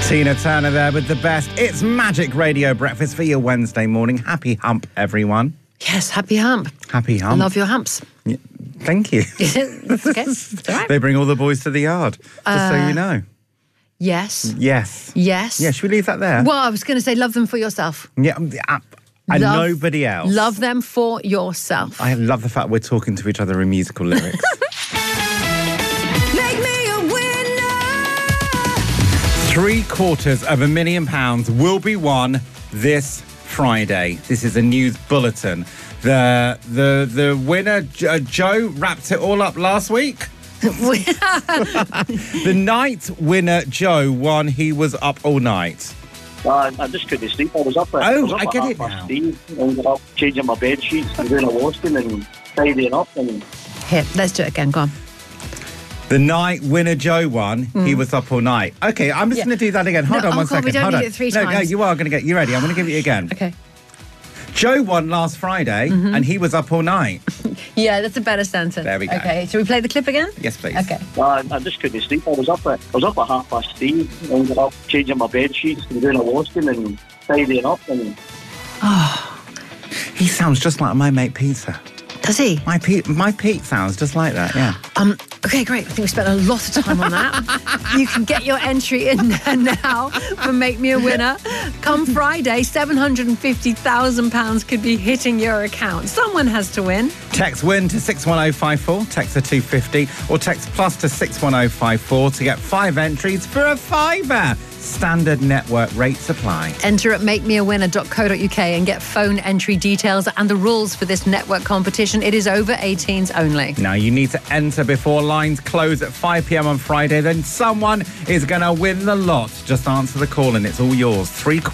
Tina Turner there with the best. It's Magic Radio Breakfast for your Wednesday morning. Happy hump, everyone. Yes, happy hump. Happy hump. I love your humps. Yeah, thank you. Okay, it's all right. They bring all the boys to the yard, just so you know. Yes. Yes. Yes. Yeah, should we leave that there? Well, I was going to say love them for yourself. Yeah, and nobody else. Love them for yourself. I love the fact we're talking to each other in musical lyrics. Make me a winner. £750,000 will be won this Friday. This is a news bulletin. The winner, Joe, wrapped it all up last week. The night winner, Joe, won. He was up all night. I just couldn't sleep. I was up at, I get it now. 3:30, ended up changing my bed sheets and doing a washing and tidying up. And Here, let's do it again. Go on. The night winner Joe won. He was up all night. Okay, I'm just going to do that again. Hold on one second. We don't Hold need on. it three No, times. you are going to get. You ready? I'm going to give it you again. Okay. Joe won last Friday, and he was up all night. Yeah, that's a better sentence. There we go. Okay, shall we play the clip again? Yes, please. Okay. I just couldn't sleep. I was up at 3:30, ended up changing my bed sheets and doing a washing and tidying up. And He sounds just like my mate Peter. Does he? My Pete sounds just like that. Yeah. Okay, great. I think we spent a lot of time on that. You can get your entry in there now for Make Me a Winner. Come Friday, £750,000 could be hitting your account. Someone has to win. Text WIN to 61054, text to 250, or text plus to 61054 to get 5 entries for a £5. Standard network rates apply. Enter at makemeawinner.co.uk and get phone entry details and the rules for this network competition. It is over 18s only. Now, you need to enter before lines close at 5 p.m. on Friday. Then someone is going to win the lot. Just answer the call and it's all yours.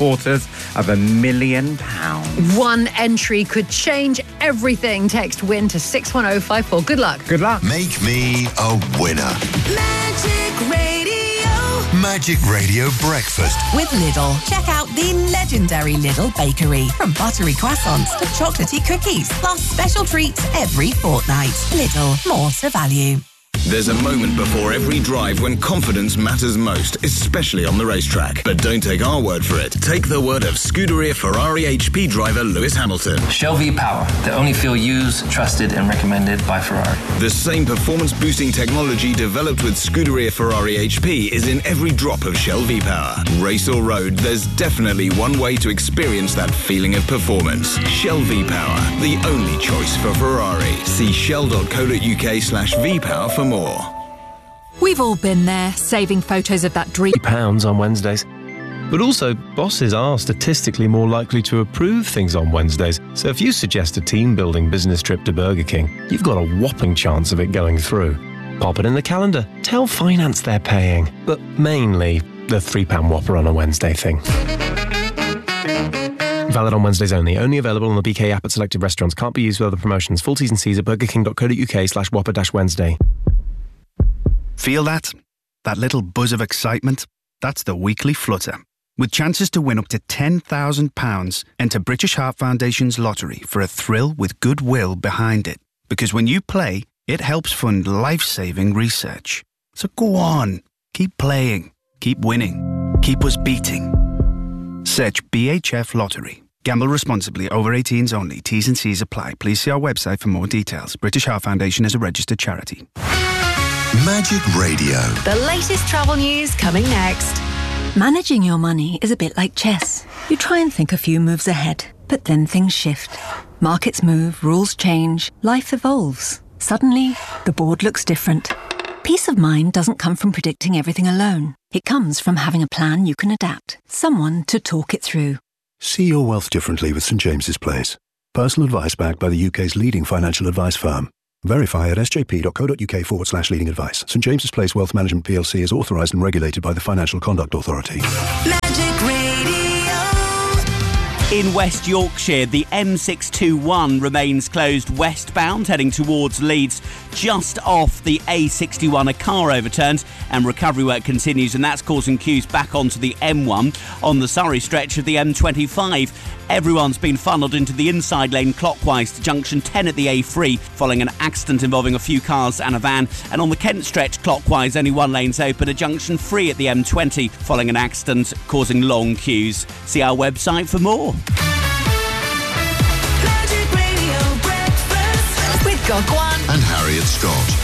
£750,000. One entry could change everything. Text WIN to 61054. Good luck. Good luck. Make me a winner. Magic Radio. Magic Radio Breakfast. With Lidl. Check out the legendary Lidl Bakery. From buttery croissants to chocolatey cookies, plus special treats every fortnight. Lidl, more to value. There's a moment before every drive when confidence matters most, especially on the racetrack. But don't take our word for it. Take the word of Scuderia Ferrari HP driver Lewis Hamilton. Shell V-Power, the only fuel used, trusted and recommended by Ferrari. The same performance-boosting technology developed with Scuderia Ferrari HP is in every drop of Shell V-Power. Race or road, there's definitely one way to experience that feeling of performance. Shell V-Power, the only choice for Ferrari. See shell.co.uk/V-Power for more. We've all been there, saving photos of that dream. £3 on Wednesdays. But also, bosses are statistically more likely to approve things on Wednesdays. So if you suggest a team-building business trip to Burger King, you've got a whopping chance of it going through. Pop it in the calendar. Tell finance they're paying. But mainly, the £3 Whopper on a Wednesday thing. Valid on Wednesdays only. Only available on the BK app at selected restaurants. Can't be used with other promotions. Full T's and C's at burgerking.co.uk/whopper-Wednesday. Feel that? That little buzz of excitement? That's the weekly flutter. With chances to win up to £10,000, enter British Heart Foundation's lottery for a thrill with goodwill behind it. Because when you play, it helps fund life-saving research. So go on. Keep playing. Keep winning. Keep us beating. Search BHF Lottery. Gamble responsibly. Over 18s only. T's and C's apply. Please see our website for more details. British Heart Foundation is a registered charity. Magic Radio. The latest travel news coming next. Managing your money is a bit like chess. You try and think a few moves ahead, but then things shift. Markets move, rules change, life evolves. Suddenly, the board looks different. Peace of mind doesn't come from predicting everything alone. It comes from having a plan you can adapt. Someone to talk it through. See your wealth differently with St James's Place. Personal advice backed by the UK's leading financial advice firm. Verify at sjp.co.uk/leading advice. St James's Place Wealth Management PLC is authorised and regulated by the Financial Conduct Authority. Magic Radio. In West Yorkshire, the M621 remains closed westbound, heading towards Leeds, just off the A61. A car overturned and recovery work continues, and that's causing queues back onto the M1. On the Surrey stretch of the M25, everyone's been funnelled into the inside lane clockwise to junction 10 at the A3, following an accident involving a few cars and a van. And on the Kent stretch clockwise, only one lane's open at junction 3 at the M20, following an accident causing long queues. See our website for more. Magic Radio Breakfast With Gogwan And Harriet Scott.